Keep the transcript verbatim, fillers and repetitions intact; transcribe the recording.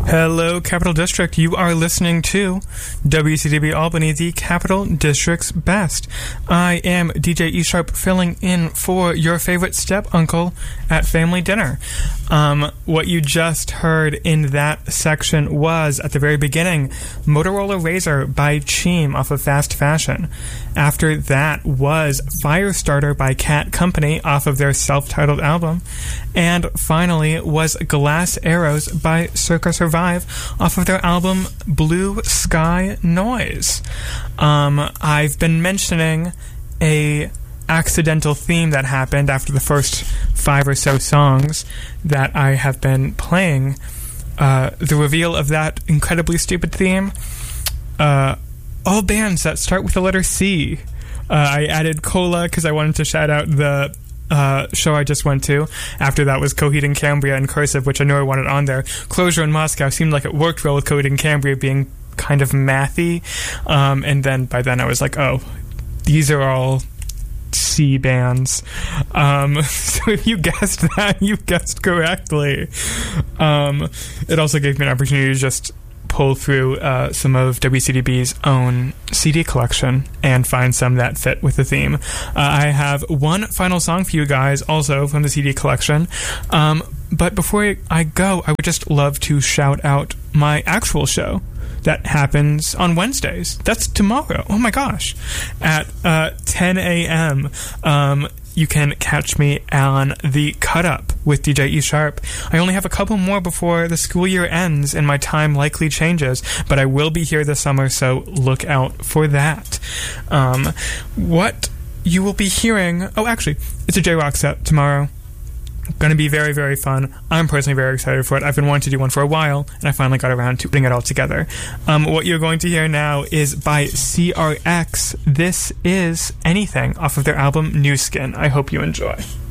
Hello, Capital District. You are listening to W C D B Albany, the Capital District's best. I am D J E Sharp, filling in for your favorite step-uncle at family dinner. Um, what you just heard in that section was, at the very beginning, Motorola Razr by Cheem off of Fast Fashion. After that was Firestarter by Cat Company off of their self-titled album. And finally was Glass Arrows by Circa Survive off of their album Blue Sky Noise. Um, I've been mentioning a accidental theme that happened after the first five or so songs that I have been playing. Uh, the reveal of that incredibly stupid theme, uh, all bands that start with the letter C. Uh, I added Cola because I wanted to shout out the Uh, show I just went to. After that was Coheed and Cambria in cursive, which I knew I wanted on there. Closure in Moscow seemed like it worked well with Coheed and Cambria being kind of mathy. Um, and then by then I was like, oh, these are all C bands. Um, so if you guessed that, you guessed correctly. Um, it also gave me an opportunity to just pull through uh, some of W C D B's own C D collection and find some that fit with the theme. Uh, I have one final song for you guys, also from the C D collection. Um, but before I go, I would just love to shout out my actual show that happens on Wednesdays. That's tomorrow. Oh my gosh. At uh, ten a.m. Um, you can catch me on The Cut Up with D J E Sharp. I only have a couple more before the school year ends and my time likely changes, but I will be here this summer, so look out for that. Um, what you will be hearing... Oh, actually, it's a J-Rock set tomorrow. Going to be very, very fun. I'm personally very excited for it. I've been wanting to do one for a while, and I finally got around to putting it all together. Um, what you're going to hear now is by C R X. This is Anything off of their album New Skin. I hope you enjoy.